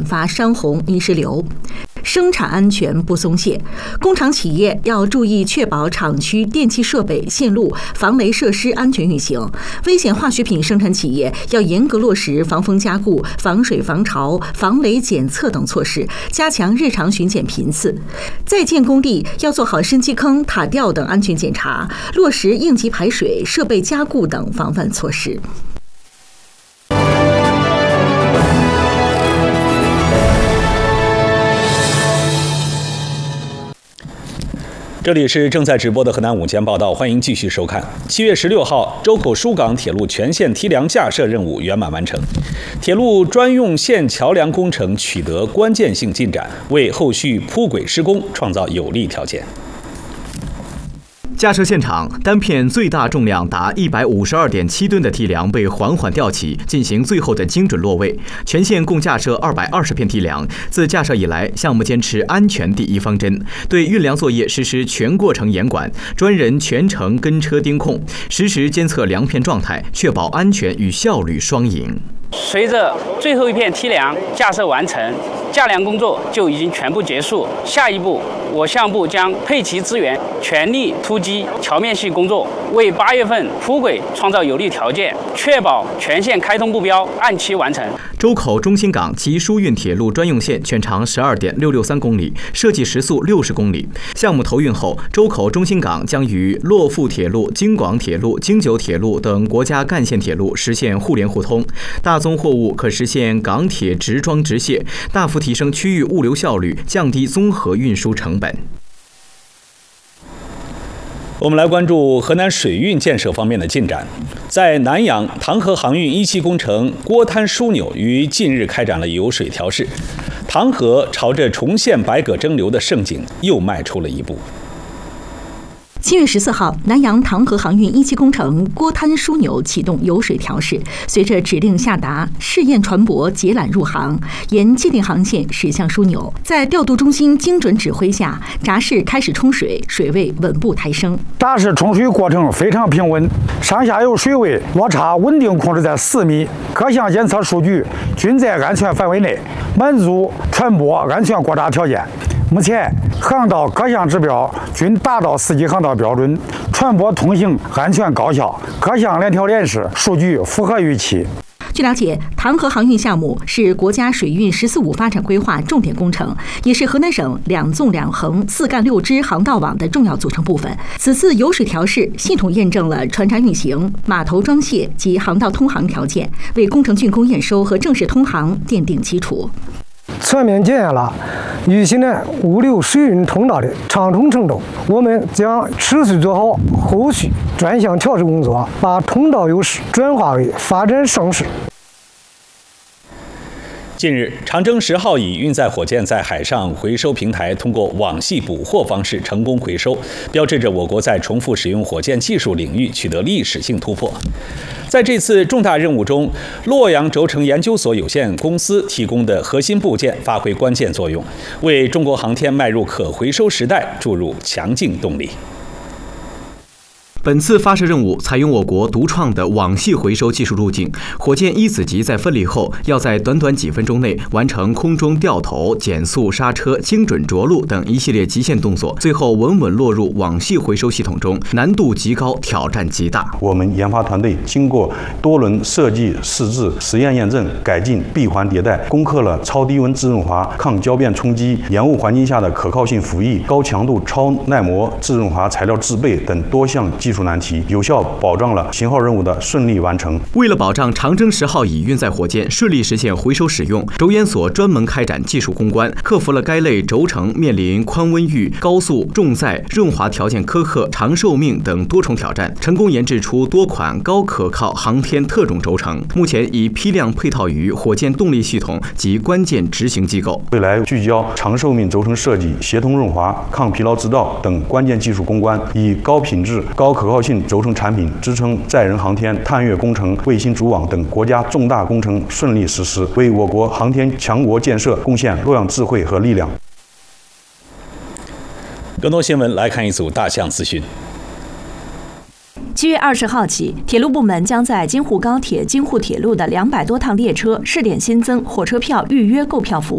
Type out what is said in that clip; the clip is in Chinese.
发山洪泥石流。生产安全不松懈，工厂企业要注意确保厂区电气设备、线路、防雷设施安全运行。危险化学品生产企业要严格落实防风加固、防水防潮、防雷检测等措施，加强日常巡检频次。在建工地要做好深基坑、塔吊等安全检查，落实应急排水、设备加固等防范措施。 这里是正在直播的河南午间报道，欢迎继续收看。7月16号，周口疏港铁路全线梯梁架设任务圆满完成，铁路专用线桥梁工程取得关键性进展，为后续铺轨施工创造有利条件。 架设现场，单片最大重量达152.7吨的梯梁被缓缓吊起，进行最后的精准落位。全线共架设220片梯梁。自架设以来，项目坚持安全第一方针，对运梁作业实施全过程严管，专人全程跟车盯控，实时监测梁片状态，确保安全与效率双赢。 随着最后一片梯梁架设完成，架梁工作就已经全部结束。下一步，我项部将配齐资源，全力突击桥面系工作，为8月份铺轨创造有利条件，确保全线开通目标按期完成。 周口中心港及疏运铁路专用线全长12.663公里，设计时速60公里。项目投运后，周口中心港将与洛阜铁路、京广铁路、京九铁路等国家干线铁路实现互联互通，大宗货物可实现港铁直装直卸，大幅提升区域物流效率，降低综合运输成本。 我们来关注河南水运建设方面的进展。在南阳，唐河航运一期工程郭滩枢纽于近日开展了油水调试，唐河朝着重现百舸争流的盛景又迈出了一步。 7月14号，南阳唐河航运一期工程郭滩枢纽启动油水调试，随着指令下达，试验船舶解缆入航，沿既定航线驶向枢纽。在调度中心精准指挥下，闸室开始冲水，水位稳步抬升。 闸室冲水过程非常平稳，上下游水位落差稳定控制在4米，各项检测数据均在安全范围内，满足船舶安全过闸条件。目前，航道各项指标均达到4级航道标准，船舶通行安全高效，各项联调联试数据符合预期。 据了解，唐河航运项目是国家水运“十四五”发展规划重点工程，也是河南省2纵2横4干6支航道网的重要组成部分。此次油水调试系统验证了船闸运行、码头装卸及航道通航条件，为工程竣工验收和正式通航奠定基础。 全面检验了预期的物流水运通道的畅通程度，我们将持续做好后续专项调试工作，把通道优势转化为发展盛世。 近日，长征10号乙运载火箭在海上回收平台通过网系捕获方式成功回收，标志着我国在重复使用火箭技术领域取得历史性突破。在这次重大任务中，洛阳轴承研究所有限公司提供的核心部件发挥关键作用，为中国航天迈入可回收时代注入强劲动力。 本次发射任务采用我国独创的网系回收技术路径，火箭一子级在分离后，要在短短几分钟内完成空中掉头、减速、刹车、精准着陆等一系列极限动作，最后稳稳落入网系回收系统中，难度极高，挑战极大。 我们研发团队经过多轮设计、试制、实验验证、改进、闭环迭代，攻克了超低温自润滑、抗交变冲击、严雾环境下的可靠性服役、高强度超耐磨自润滑材料制备等多项技术难题，有效保障了型号任务的顺利完成。 为了保障长征10号乙运载火箭顺利实现回收使用，轴研所专门开展技术攻关，克服了该类轴承面临宽温域、高速、重载、润滑条件苛刻、长寿命等多重挑战，成功研制出多款高可靠航天特种轴承，目前已批量配套于火箭动力系统及关键执行机构。 未来聚焦长寿命轴承设计、协同润滑、抗疲劳制造等关键技术攻关，以高品质、高可靠性轴承产品支撑载人航天、探月工程、卫星组网等国家重大工程顺利实施，为我国航天强国建设贡献洛阳智慧和力量。 更多新闻来看一组大象资讯。 7月20号起，铁路部门将在京沪高铁、京沪铁路的200多趟列车试点新增火车票预约购票服务。